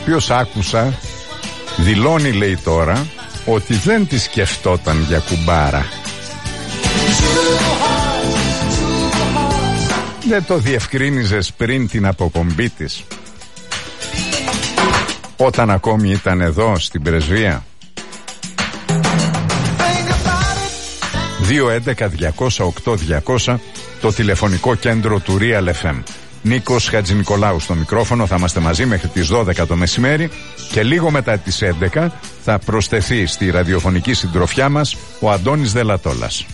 οποίος άκουσα, δηλώνει, λέει τώρα, ότι δεν τη σκεφτόταν για κουμπάρα. Δεν το διευκρίνιζες πριν την αποκομπή της, όταν ακόμη ήταν εδώ στην πρεσβεία? 211-208-200 το τηλεφωνικό κέντρο του Real FM. Νίκος Χατζηνικολάου στο μικρόφωνο. Θα είμαστε μαζί μέχρι τις 12 το μεσημέρι και λίγο μετά τις 11 θα προσθεθεί στη ραδιοφωνική συντροφιά μας ο Αντώνης Δελατόλας,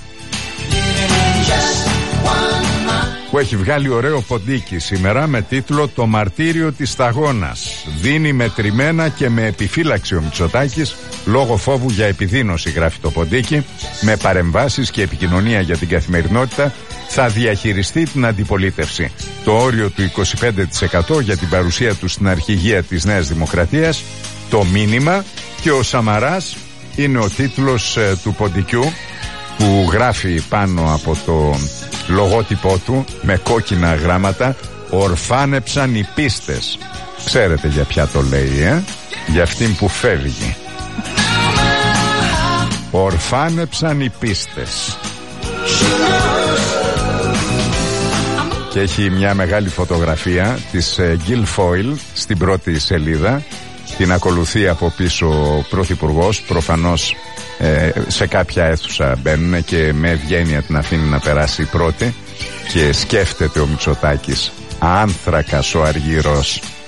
που έχει βγάλει ωραίο ποντίκι σήμερα με τίτλο «Το μαρτύριο της σταγόνας». Δίνει μετρημένα και με επιφύλαξη ο Μητσοτάκης λόγω φόβου για επιδείνωση, γράφει το ποντίκι, με παρεμβάσεις και επικοινωνία για την καθημερινότητα θα διαχειριστεί την αντιπολίτευση. Το όριο του 25% για την παρουσία του στην αρχηγία της Νέας Δημοκρατίας, το μήνυμα, και ο Σαμαράς είναι ο τίτλος του ποντικιού, που γράφει πάνω από το λογότυπό του με κόκκινα γράμματα «Ορφάνεψαν οι πίστες». Ξέρετε για ποια το λέει, για αυτήν που φεύγει. Ορφάνεψαν οι πίστες. Και έχει μια μεγάλη φωτογραφία της Γκίλ Φόιλ στην πρώτη σελίδα. Την ακολουθεί από πίσω ο Πρωθυπουργός, προφανώς σε κάποια αίθουσα μπαίνουν και με ευγένεια την αφήνει να περάσει πρώτη, και σκέφτεται ο Μητσοτάκης, άνθρακας ο Αργυρός,